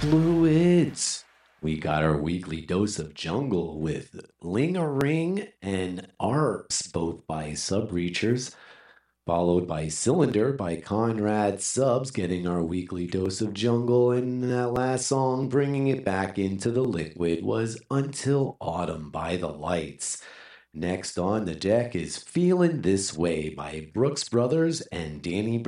Fluids. We got our weekly dose of jungle with Ling-a-Ring and Arps, both by Subreachers, followed by Cylinder by Conrad Subs, getting our weekly dose of jungle. And that last song, bringing it back into the liquid, was Until Autumn by The Lights. Next on the deck is Feelin' This Way by Brooks Brothers and Danny